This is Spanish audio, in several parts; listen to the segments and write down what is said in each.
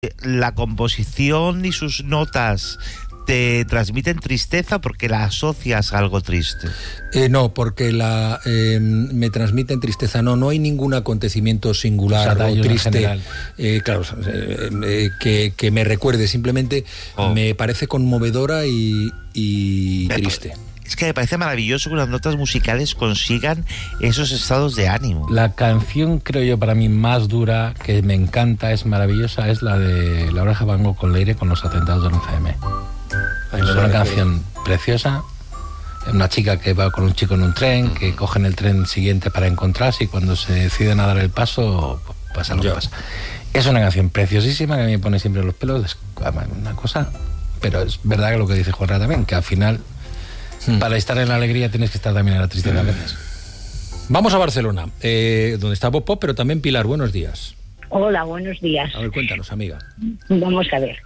la composición y sus notas te transmiten tristeza porque la asocias a algo triste. No, porque me transmiten tristeza. No hay ningún acontecimiento singular o triste, claro, que me recuerde. Simplemente me parece conmovedora y triste. Es que me parece maravilloso que las notas musicales consigan esos estados de ánimo. La canción, creo yo, para mí más dura, que me encanta, es maravillosa, es la de La Oreja Van Gogh con Leire, con los atentados del 11M. Es una canción preciosa. Una chica que va con un chico en un tren, que cogen el tren siguiente para encontrarse, y cuando se deciden a dar el paso, pasa lo que pasa. Es una canción preciosísima que a mí me pone siempre los pelos. Es una cosa... Pero es verdad que lo que dice Juanra también, que al final... Para estar en la alegría tienes que estar también en la tristeza a veces. Vamos a Barcelona, donde está Bob Pop, pero también Pilar. Buenos días. Hola, buenos días. A ver, cuéntanos, amiga. Vamos a ver.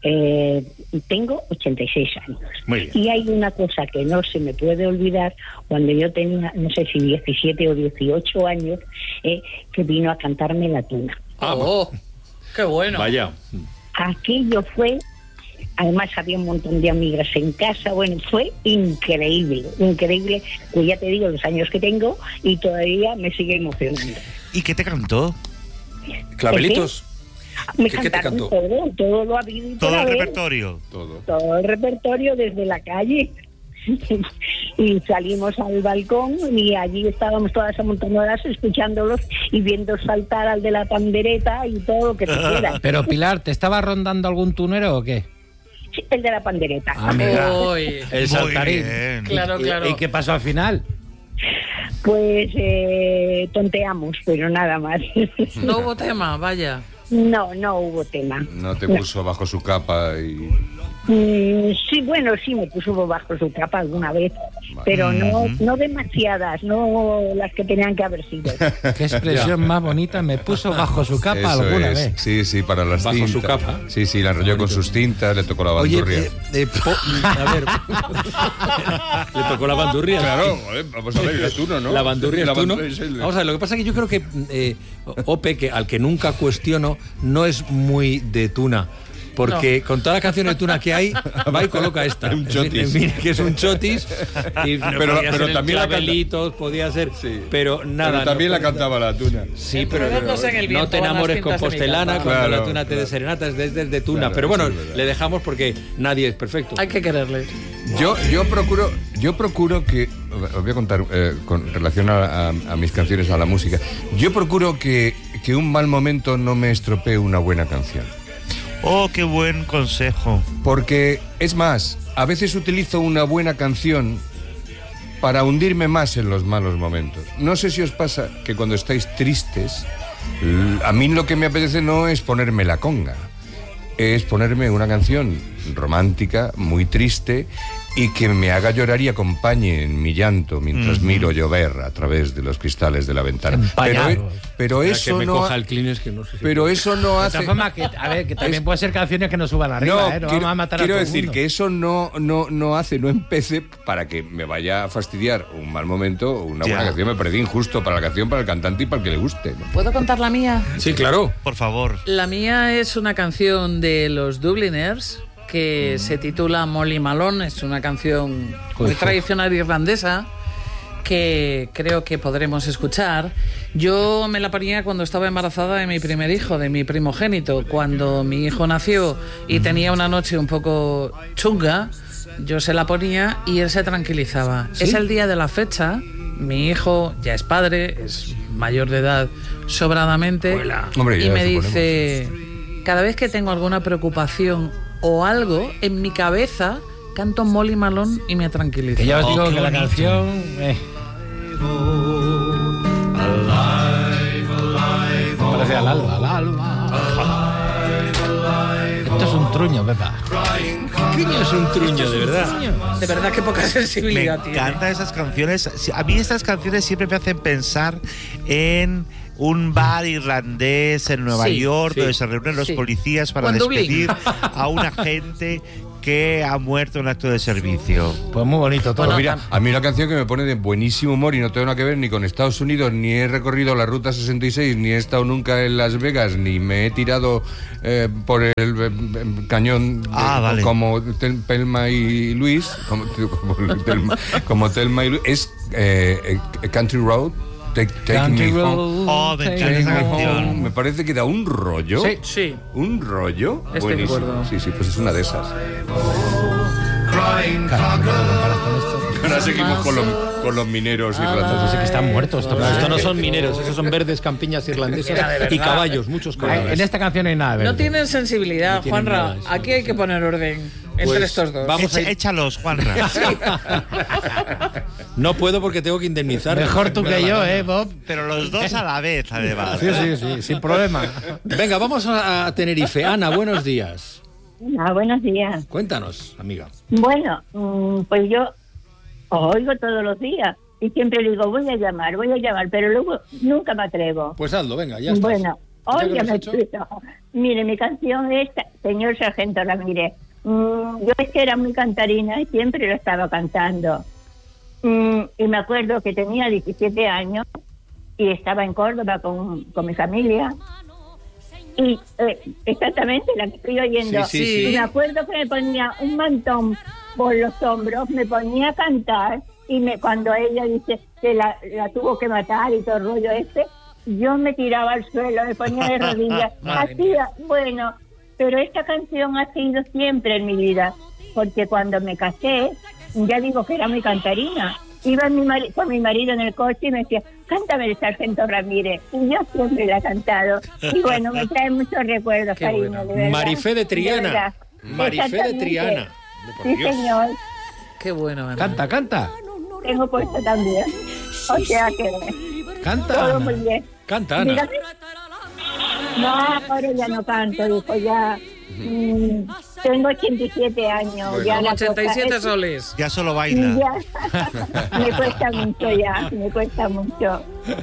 Tengo 86 años. Muy bien. Y hay una cosa que no se me puede olvidar. Cuando yo tenía, no sé si 17 o 18 años, que vino a cantarme La Tuna. ¡Oh! ¡Qué bueno! Vaya. Aquello fue... Además había un montón de amigas en casa. Bueno, fue increíble. Pues ya te digo los años que tengo y todavía me sigue emocionando. ¿Y qué te cantó? ¿Clavelitos? Me cantaron todo lo habido y ¿Todo el haber. repertorio? Todo el repertorio desde la calle. Y salimos al balcón y allí estábamos todas amontonadas escuchándolos y viendo saltar al de la pandereta y todo lo que se quiera. Pero Pilar, ¿te estaba rondando algún tunero o qué? Sí, el de la pandereta. Amiga, Uy, el saltarín. claro. ¿Y qué pasó al final? Pues tonteamos, pero nada más. No hubo tema, vaya. No hubo tema. No te puso bajo su capa y... Sí, bueno, sí me puso bajo su capa alguna vez, pero no demasiadas, no las que tenían que haber sido. Qué expresión más bonita, me puso bajo su capa Eso alguna es. vez. Sí, para las Bajo cintas. su capa. Sí, la enrolló con sus cintas, le tocó la bandurria. Oye, a ver. Le tocó la bandurria. Claro, vamos a ver, era Tuno, ¿no? La bandurria es Tuno. es el... Vamos a ver, lo que pasa es que yo creo que Ope, que al que nunca cuestiono, no es muy de Tuna. Porque con todas las canciones de Tuna que hay, va y coloca esta. Un chotis. En fin, que es un chotis. Y pero también la clavelitos, podía ser. Sí. Pero nada. Pero también la cantaba la Tuna. Sí, pero Enredándose en el viento, no te van las enamores con cintas de mi Postelana cama. cuando Claro, la Tuna te dé serenata, es desde Tuna. Claro, pero bueno, sí, es verdad. le dejamos porque nadie es perfecto. Hay que quererle. Yo procuro que... Os voy a contar con relación a mis canciones, a la música. Yo procuro que un mal momento no me estropee una buena canción. Oh, qué buen consejo. Porque, es más, a veces utilizo una buena canción para hundirme más en los malos momentos. No sé si os pasa que cuando estáis tristes, a mí lo que me apetece no es ponerme la conga, es ponerme una canción romántica, muy triste, y que me haga llorar y acompañe en mi llanto mientras miro llover a través de los cristales de la ventana. Pero eso que me no... coja el Kleenex, que no sé si... Pero eso no De hace... todas formas, que también puede ser canciones que no suban arriba, no vamos a matar a todo quiero el decir mundo. que eso no empece para que me vaya a fastidiar un mal momento o una buena canción. Me parece injusto para la canción, para el cantante y para el que le guste, ¿no? ¿Puedo contar la mía? Sí, claro. Por favor. La mía es una canción de los Dubliners que se titula Molly Malone. Es una canción muy tradicional irlandesa que creo que podremos escuchar. Yo me la ponía cuando estaba embarazada de mi primer hijo, de mi primogénito. Cuando mi hijo nació y tenía una noche un poco chunga, yo se la ponía y él se tranquilizaba. ¿Sí? Es el día de la fecha. Mi hijo ya es padre, es mayor de edad sobradamente. Hombre, y me dice, cada vez que tengo alguna preocupación o algo, en mi cabeza canto Molly Malone y me tranquiliza. Que ya os digo que la canción... Parece al alba. Esto es un truño, Pepa. ¿Qué coño es un truño, de verdad? De verdad que poca Me sensibilidad tiene. encantan esas canciones. A mí estas canciones siempre me hacen pensar en un bar irlandés en Nueva York, donde se reúnen los policías para O en Dublín. despedir a un agente que ha muerto en acto de servicio. Pues muy bonito todo. Pues mira, a mí una canción que me pone de buenísimo humor y no tengo nada que ver ni con Estados Unidos, ni he recorrido la Ruta 66, ni he estado nunca en Las Vegas, ni me he tirado por el cañón vale. como Thelma y Luis, como Thelma y Luis, es Country Road. Take Me Home. Oh, me encanta esa canción. Me parece que da un rollo. Sí. Un rollo. Estoy de acuerdo. Sí, pues es una de esas. Ahora seguimos con los mineros irlandeses. Sé que están muertos. Esto no son mineros, esos son verdes campiñas irlandesas y caballos, muchos caballos. En esta canción no hay nada verde. No tienen sensibilidad, No tienen Juanra. nada, Aquí hay que poner orden entre estos dos. Vamos Échalos, Juanra. No puedo porque tengo que indemnizar. Mejor tú que yo, Bob. Pero los dos a la vez, además. Sí, sin problema. Venga, vamos a Tenerife. Ana, buenos días. Buenos días. Cuéntanos, amiga. Bueno, pues yo os oigo todos los días y siempre digo, voy a llamar, pero luego nunca me atrevo. Pues hazlo, venga, ya estás. Bueno, hoy ya me hecho. Mire, mi canción es Señor Sargento Ramírez. Yo es que era muy cantarina y siempre lo estaba cantando. Y me acuerdo que tenía 17 años y estaba en Córdoba con mi familia. Y exactamente la que estoy oyendo. Sí. Y me acuerdo que me ponía un mantón por los hombros, me ponía a cantar y cuando ella dice que la tuvo que matar y todo el rollo yo me tiraba al suelo, me ponía de rodillas. Hacía, bueno, pero esta canción ha sido siempre en mi vida, porque cuando me casé, ya digo que era muy cantarina. Iba con mi marido en el coche y me decía, cántame el Sargento Ramírez. Y yo siempre la he cantado. Y bueno, me trae muchos recuerdos, Qué cariño, bueno. de verdad. Marifé de Triana. De verdad. Marifé de Triana. Por Sí, Dios. señor. Qué bueno, Ana. Canta. Tengo puesto también. O sea que Canta. todo Ana. muy bien. Canta, Ana. Dígame. No, ahora ya no canto, dijo ya. Tengo 87 años. Bueno. Ya Como la 87 cosa soles. Ya solo baila. ya. Me cuesta mucho ya, me cuesta mucho.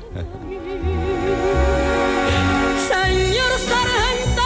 Señor Sargento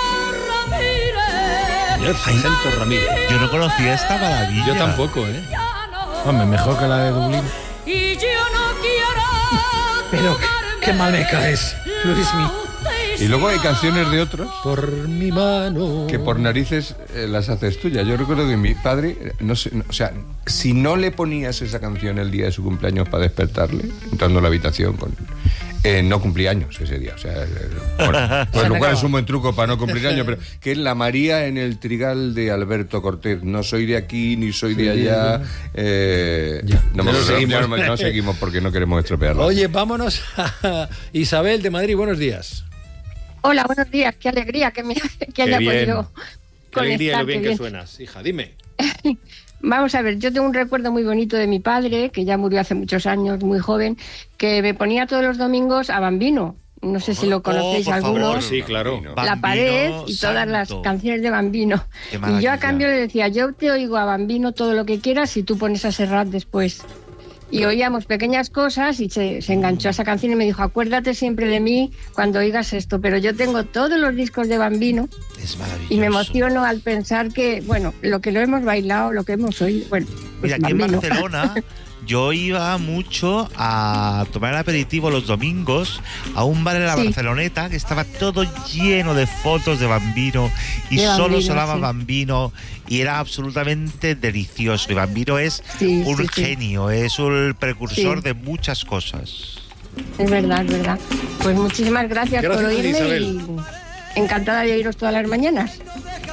Ramírez. Sargento Ramírez. Yo no conocía esta maravilla. Yo tampoco, ¿eh? Hombre, mejor que la de Dublín. Y yo no quiero. Pero qué mal me caes, Luismi. Y luego hay canciones de otros Por mi mano. que por narices las haces tuyas. Yo recuerdo que mi padre, no sé, o sea, si no le ponías esa canción el día de su cumpleaños para despertarle, entrando a la habitación no cumplía años ese día. O sea, bueno, pues lo cual es un buen truco para no cumplir años, pero que es La María en el Trigal de Alberto Cortés. No soy de aquí ni soy de allá. No seguimos porque no queremos estropearlo. Oye, vámonos a Isabel de Madrid. Buenos días. Hola, buenos días. Qué alegría que haya podido Qué alegría y lo conectar, bien qué que bien. suenas. Hija, dime. Vamos a ver, yo tengo un recuerdo muy bonito de mi padre, que ya murió hace muchos años, muy joven, que me ponía todos los domingos a Bambino. No sé si lo conocéis por favor, algunos. Sí, claro. La Bambino Pared y todas las santo. canciones de Bambino. Qué Y yo maravilla. a cambio le decía, yo te oigo a Bambino todo lo que quieras y tú pones a Serrat después. Y oíamos pequeñas cosas y se enganchó a esa canción y me dijo, acuérdate siempre de mí cuando oigas esto. Pero yo tengo todos los discos de Bambino Es maravilloso. y me emociono al pensar que, bueno, lo que lo hemos bailado, lo que hemos oído, bueno, pues Mira, aquí en Bambino. Barcelona yo iba mucho a tomar el aperitivo los domingos a un bar en la Sí. Barceloneta que estaba todo lleno de fotos de Bambino y De solo Bambino, sonaba sí. Bambino y era absolutamente delicioso. Y Bambino es Sí, un sí, sí. genio, es un precursor Sí. de muchas cosas. Es verdad, es verdad. Pues muchísimas gracias por Gracias, oírme Isabel. y encantada de oíros todas las mañanas.